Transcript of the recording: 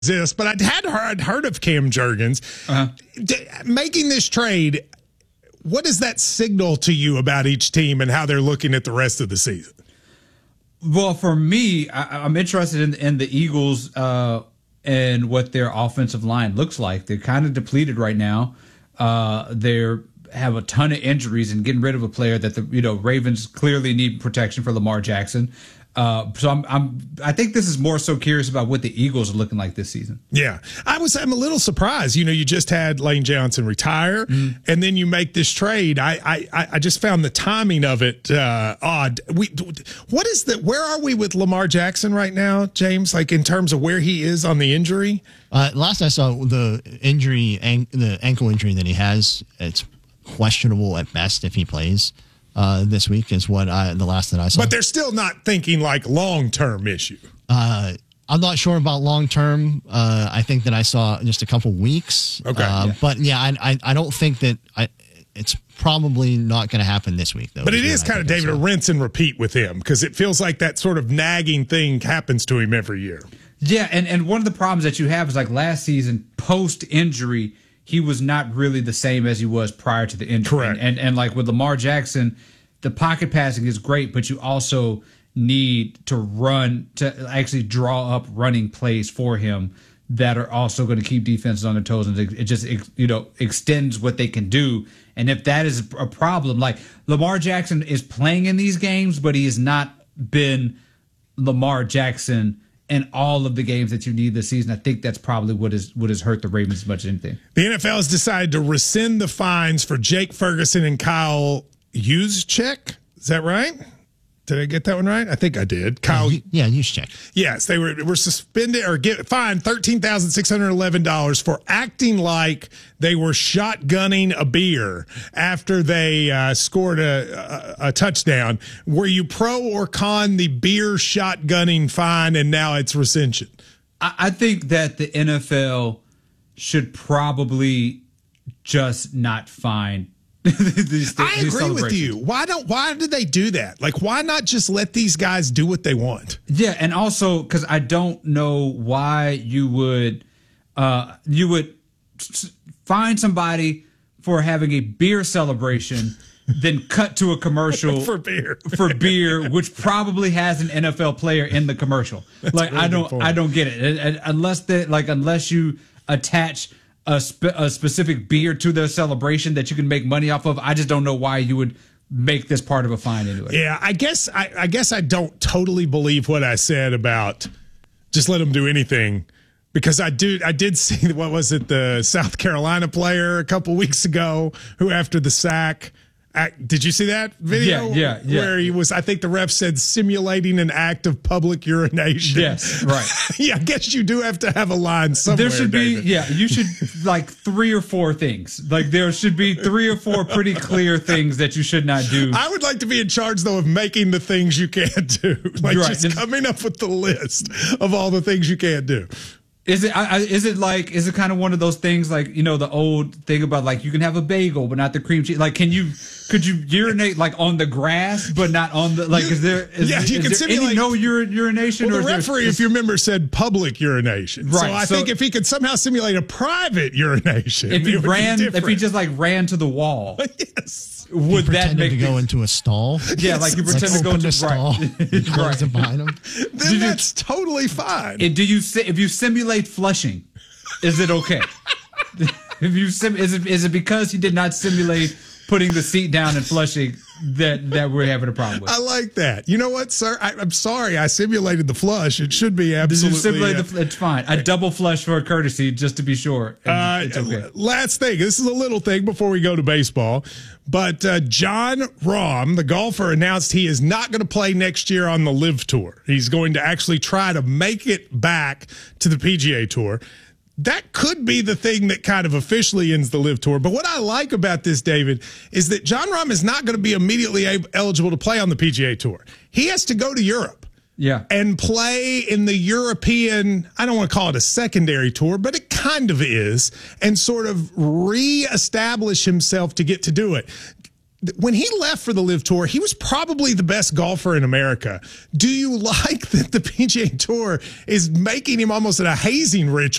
this, but I'd heard of Cam Jurgens. Making this trade, what does that signal to you about each team and how they're looking at the rest of the season? Well, for me, I'm interested in the Eagles and what their offensive line looks like. They're kind of depleted right now. They have a ton of injuries, and getting rid of a player that the Ravens clearly need protection for Lamar Jackson. So I think this is more so curious about what the Eagles are looking like this season. Yeah, I'm a little surprised. You just had Lane Johnson retire, and then you make this trade. I just found the timing of it odd. Where are we with Lamar Jackson right now, James? Like in terms of where he is on the injury? Last I saw the injury, the ankle injury that he has, it's questionable at best if he plays. This week is the last that I saw. But they're still not thinking like long-term issue. I'm not sure about long-term. I think that I saw just a couple weeks. Okay. But yeah, I don't think that it's probably not going to happen this week, though. But it is kind of, David, a rinse and repeat with him because it feels like that sort of nagging thing happens to him every year. Yeah, and one of the problems that you have is like last season, post-injury, he was not really the same as he was prior to the injury. Correct. And like with Lamar Jackson, the pocket passing is great, but you also need to actually draw up running plays for him that are also going to keep defenses on their toes, and it just extends what they can do. And if that is a problem, like Lamar Jackson is playing in these games, but he has not been Lamar Jackson in all of the games that you need this season. I think that's probably what has hurt the Ravens as much as anything. The NFL has decided to rescind the fines for Jake Ferguson and Kyle Juszczyk. Is that right? Did I get that one right? I think I did. Juszczyk. Yes, they were suspended or fined $13,611 for acting like they were shotgunning a beer after they scored a touchdown. Were you pro or con the beer shotgunning fine, and now it's rescission? I think that the NFL should probably just not fine I agree with you. Why did they do that? Like, why not just let these guys do what they want? Yeah, and also because I don't know why you would find somebody for having a beer celebration, then cut to a commercial for beer, which probably has an NFL player in the commercial. That's like really I don't get it unless you attach a specific beer to their celebration that you can make money off of. I just don't know why you would make this part of a fine anyway. Yeah, I guess I don't totally believe what I said about just let them do anything, because I did see, what was it, the South Carolina player a couple weeks ago who after the sack. Did you see that video? Yeah. Where he was, I think the ref said, simulating an act of public urination. Yes, right. Yeah, I guess you do have to have a line somewhere. There should be, David. you should like 3 or 4 things. Like there should be 3 or 4 pretty clear things that you should not do. I would like to be in charge, though, of making the things you can't do. Like just coming up with the list of all the things you can't do. Is it kind of one of those things like, the old thing about like you can have a bagel but not the cream cheese? Like could you urinate like on the grass but not on the like? Is there any no urination? Well, or the referee, if you remember, said public urination. Right. So I think if he could somehow simulate a private urination, if he just like ran to the wall, yes. Would that make to go into a stall? Yeah, like you pretend to go into a stall, close it behind him. Then that's totally fine. If you simulate flushing, is it okay? Is it because you did not simulate putting the seat down and flushing that we're having a problem with? I like that. You know what, sir? I'm sorry. I simulated the flush. It should be absolutely. It's fine. I double flush for a courtesy just to be sure. It's okay. Last thing. This is a little thing before we go to baseball. But Jon Rahm, the golfer, announced he is not going to play next year on the LIV Tour. He's going to actually try to make it back to the PGA Tour. That could be the thing that kind of officially ends the LIV Tour. But what I like about this, David, is that Jon Rahm is not going to be immediately eligible to play on the PGA Tour. He has to go to Europe. Yeah. And play in the European, I don't want to call it a secondary tour, but it kind of is, and sort of reestablish himself to get to do it. when he left for the Live Tour, he was probably the best golfer in America. Do you like that the PGA Tour is making him almost a hazing ritual?